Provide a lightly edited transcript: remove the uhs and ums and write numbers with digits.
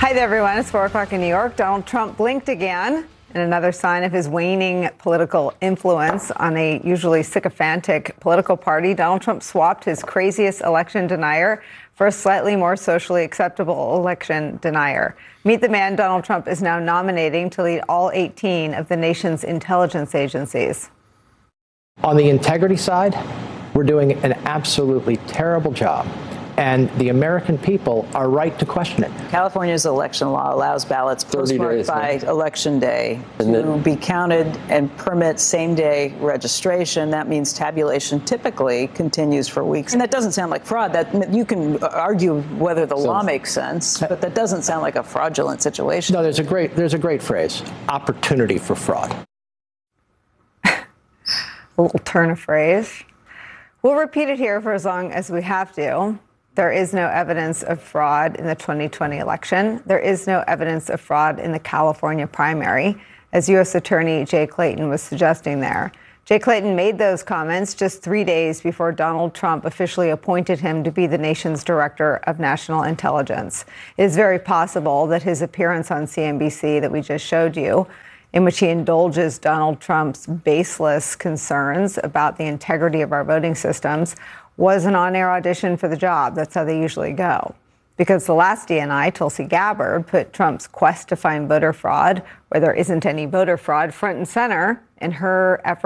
Hi there, everyone. It's 4 o'clock in New York. Donald Trump blinked again in another sign of his waning political influence on a usually sycophantic political party. Donald Trump swapped his craziest election denier for a slightly more socially acceptable election denier. Meet the man Donald Trump is now nominating to lead all 18 of the nation's intelligence agencies. On the integrity side, we're doing an absolutely terrible job. And the American people are right to question it. California's election law allows ballots postmarked by Election Day to be counted and permit same-day registration. That means tabulation typically continues for weeks. And that doesn't sound like fraud. That you can argue whether the law makes sense, but that doesn't sound like a fraudulent situation. No, there's a great phrase: opportunity for fraud. A little turn of phrase. We'll repeat it here for as long as we have to. There is no evidence of fraud in the 2020 election. There is no evidence of fraud in the California primary, as U.S. Attorney Jay Clayton was suggesting there. Jay Clayton made those comments just 3 days before Donald Trump officially appointed him to be the nation's director of national intelligence. It is very possible that his appearance on CNBC that we just showed you, in which he indulges Donald Trump's baseless concerns about the integrity of our voting systems, was an on-air audition for the job. That's how they usually go. Because the last DNI, Tulsi Gabbard, put Trump's quest to find voter fraud, where there isn't any voter fraud, front and center in her effort